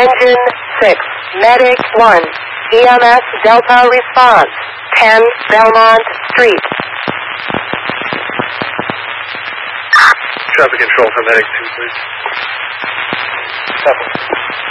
Engine 6, Medic 1, EMS Delta response, 10 Belmont Street. Traffic control for Medic 2, please.